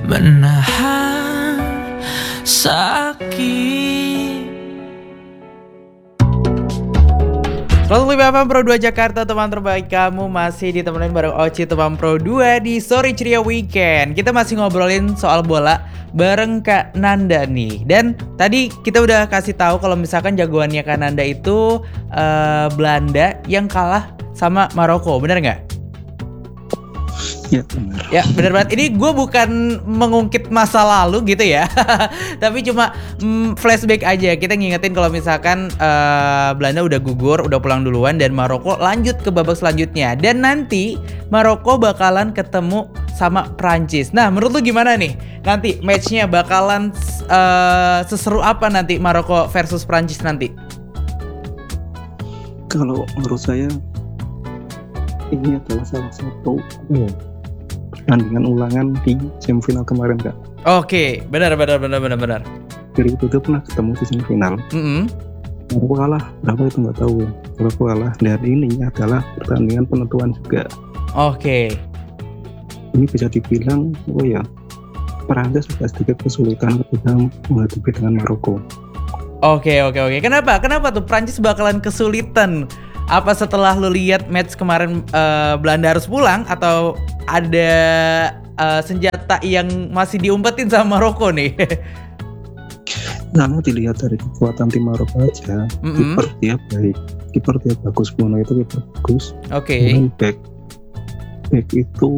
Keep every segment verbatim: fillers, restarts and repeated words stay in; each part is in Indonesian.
menahan sakit. seratus lima F M Pro dua Jakarta, teman terbaik kamu masih ditemenin bareng Oci teman Pro dua di Sore Ceria Weekend. Kita masih ngobrolin soal bola bareng Kak Nanda nih. Dan tadi kita udah kasih tahu kalau misalkan jagoannya Kak Nanda itu uh, Belanda yang kalah sama Maroko, bener nggak? Ya benar. Ya benar banget. Ini gue bukan mengungkit masa lalu gitu ya, tapi cuma mm, flashback aja. Kita ngingetin kalau misalkan uh, Belanda udah gugur, udah pulang duluan, dan Maroko lanjut ke babak selanjutnya. Dan nanti Maroko bakalan ketemu sama Prancis. Nah, menurut lu gimana nih? Nanti matchnya bakalan uh, seseru apa nanti Maroko versus Prancis nanti? Kalau menurut saya ini adalah salah satu hmm. pertandingan ulangan di semifinal kemarin, Kak. Oke, benar benar benar benar benar. Jadi itu pernah ketemu di semifinal. Mm-hmm. Maroko kalah berapa itu nggak tahu. Maroko kalah, dan ini adalah pertandingan penentuan juga. Oke. Ini bisa dibilang, oh ya, Perancis sudah sedikit kesulitan ketika menghadapi dengan Maroko. Oke oke oke. Kenapa? Kenapa tuh Prancis bakalan kesulitan? Apa setelah lu lihat match kemarin uh, Belanda harus pulang, atau ada uh, senjata yang masih diumpetin sama Maroko nih? Nah, dilihat dari kekuatan tim Maroko aja, mm-hmm. kiper dia baik, kiper dia bagus, Bono itu kiper bagus. Oke. Okay. Back, back itu,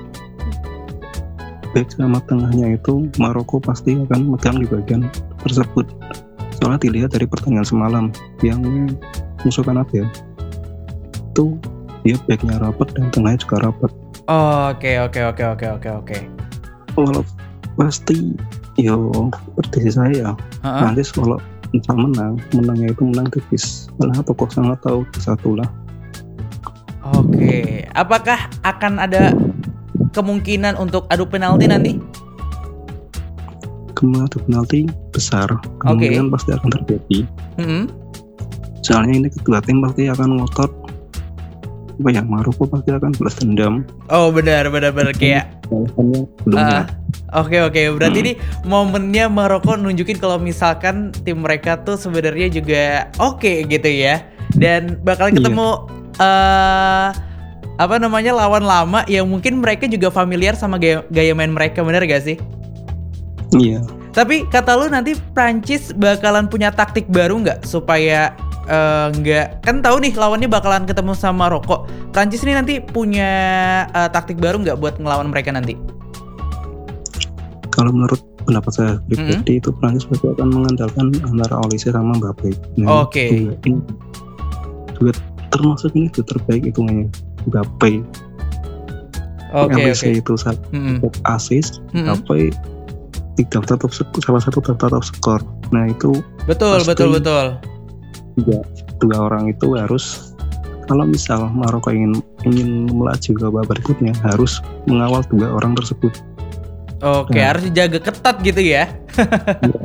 back sama tengahnya itu Maroko pasti akan megang di bagian tersebut. Soalnya dilihat dari pertandingan semalam yang musuh kan apa ya? Itu dia backnya rapat dan tengahnya juga rapat. Oke oke oke oke oke oke. Walau pasti yo prediksi saya uh-huh. nanti kalau misal menang, menangnya itu menang tipis, malah atau kosong atau satu lah. Oke, apakah akan ada kemungkinan untuk adu penalti nanti? Kemungkinan adu penalti besar, kemungkinan okay. pasti akan terjadi. Mm-hmm. Soalnya ini kedua tim pasti akan ngotot. Banyak Maroko pasti akan balas dendam. Oh benar benar benar kayak. Belum. Oke oke, berarti hmm. ini momennya Maroko nunjukin kalau misalkan tim mereka tuh sebenarnya juga oke okay, gitu ya. Dan bakal ketemu iya. uh, apa namanya lawan lama yang mungkin mereka juga familiar sama gaya, gaya main mereka, benar gak sih? Iya. Tapi kata lu nanti Prancis bakalan punya taktik baru nggak supaya Uh, nggak, kan tahu nih lawannya bakalan ketemu sama Maroko. Prancis ini nanti punya uh, taktik baru nggak buat ngelawan mereka nanti? Kalau menurut pendapat saya pribadi mm-hmm. itu Prancis pasti akan mengandalkan antara Olise sama Mbappe. Nah, Oke. Okay. Ini juga termasuk ini juga terbaik hitungannya Mbappe. Oke. Okay, Olise okay. itu satu mm-hmm. assist, mm-hmm. Mbappe tidak tetap salah satu tetap skor. Nah itu betul betul betul. Ya, dua orang itu harus, kalau misal Maroko ingin ingin melaju ke babak berikutnya, harus mengawal dua orang tersebut. Oke, nah. harus dijaga ketat gitu ya. Ya.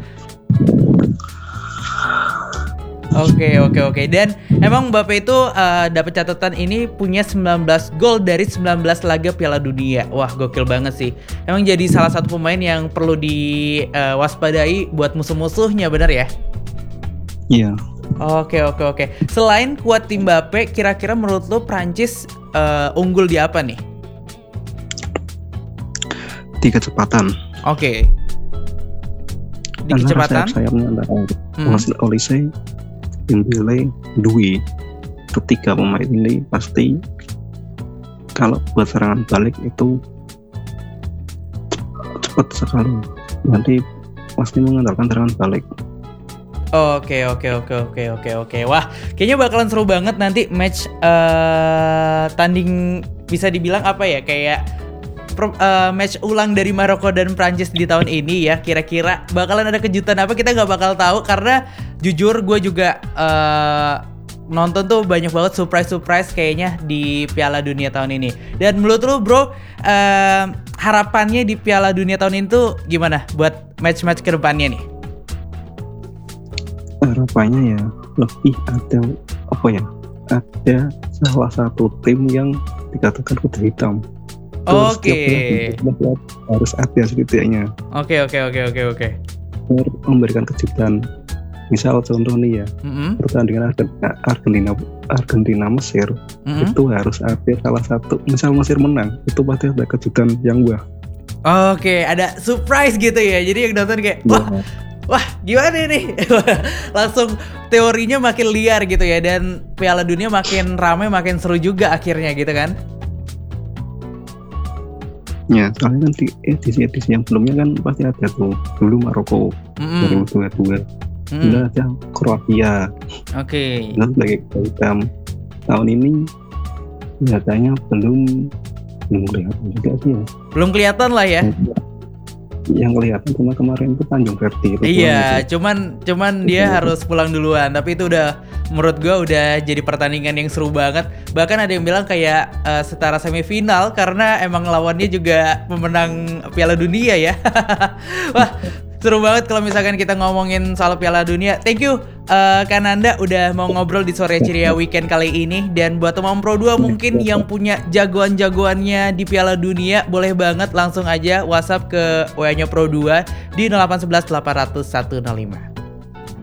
Oke oke oke. Dan emang Mbappe itu uh, dapat catatan ini punya sembilan belas gol dari sembilan belas laga Piala Dunia. Wah, gokil banget sih. Emang jadi salah satu pemain yang perlu diwaspadai uh, buat musuh-musuhnya, benar ya? Iya. Oke oke oke. Selain kuat tim Mbappe, kira-kira menurut lo Prancis uh, unggul di apa nih? Di kecepatan. Oke. Di antara kecepatan? Sayap-sayapnya antara hmm. Olise, Dembele, Dui. Ketiga pemain ini pasti kalau buat serangan balik itu cepat sekali. Nanti pasti mengandalkan serangan balik. Oke oke oke oke oke oke. Wah, kayaknya bakalan seru banget nanti match uh, tanding, bisa dibilang apa ya, kayak pro, uh, match ulang dari Maroko dan Prancis di tahun ini ya. Kira-kira bakalan ada kejutan apa, kita nggak bakal tahu, karena jujur gue juga uh, nonton tuh banyak banget surprise-surprise kayaknya di Piala Dunia tahun ini. Dan menurut lu bro, uh, harapannya di Piala Dunia tahun ini tuh gimana buat match-match kedepannya nih? Harapannya ya lebih ada apa ya, ada salah satu tim yang dikatakan kuda hitam. Terus Oke. setiap bulan harus ada setidaknya. Oke oke oke oke oke. Memberikan kejutan. Misal contoh nih ya, Mm-mm. pertandingan Argentina Argentina Mesir Mm-mm. itu harus ada salah satu, misal Mesir menang, itu pasti ada kejutan yang wah. Oke, ada surprise gitu ya. Jadi yang nonton kayak wah, wah gimana nih? Langsung teorinya makin liar gitu ya, dan Piala Dunia makin ramai, makin seru juga akhirnya gitu kan? Ya, soalnya kan di edisi-edisi yang sebelumnya kan pasti ada tuh. Dulu Maroko Mm-mm. dua ribu dua puluh dua, Mm. udah ada Kroasia, Oke. dan sebagai hitam. Tahun ini nyatanya belum belum kelihatan juga sih ya. Belum kelihatan lah ya. Yang kelihatan cuma kemarin itu Tanjung Verti itu Iya, itu. cuman cuman dia Itu. harus pulang duluan. Tapi itu udah menurut gua udah jadi pertandingan yang seru banget. Bahkan ada yang bilang kayak uh, setara semifinal karena emang lawannya juga pemenang Piala Dunia ya. Wah, seru banget kalau misalkan kita ngomongin soal Piala Dunia. Thank you uh, Kananda udah mau ngobrol di Sore Ceria Weekend kali ini. Dan buat teman Pro dua mungkin yang punya jagoan-jagoannya di Piala Dunia, boleh banget langsung aja WhatsApp ke W A-nya Pro dua di nol delapan satu satu delapan nol nol satu nol lima.